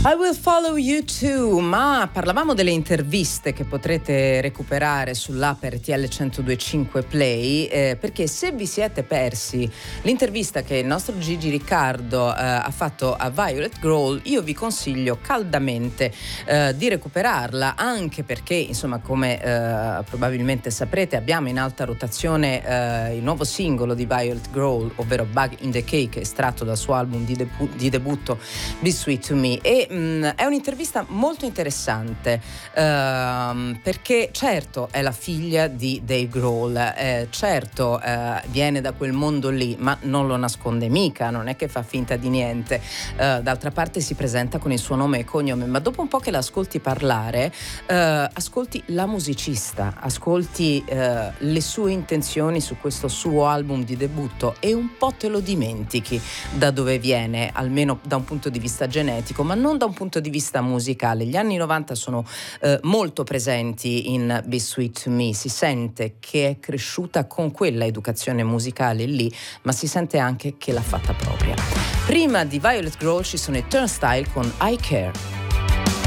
I Will Follow You Too, ma parlavamo delle interviste che potrete recuperare sull'app RTL 102.5 Play, perché se vi siete persi l'intervista che il nostro Gigi Riccardo ha fatto a Violet Grohl, io vi consiglio caldamente di recuperarla, anche perché, insomma, come probabilmente saprete, abbiamo in alta rotazione il nuovo singolo di Violet Grohl, ovvero Bug in the Cake, estratto dal suo album di debutto Be Sweet to Me. E è un'intervista molto interessante, perché certo è la figlia di Dave Grohl, certo viene da quel mondo lì, ma non lo nasconde mica, non è che fa finta di niente, d'altra parte si presenta con il suo nome e cognome, ma dopo un po' che l'ascolti parlare, ascolti la musicista, ascolti le sue intenzioni su questo suo album di debutto e un po' te lo dimentichi da dove viene, almeno da un punto di vista genetico, ma non da un punto di vista musicale. Gli anni 90 sono molto presenti in Be Sweet to Me, si sente che è cresciuta con quella educazione musicale lì, ma si sente anche che l'ha fatta propria. Prima di Violet Grohl ci sono i Turnstile con I Care.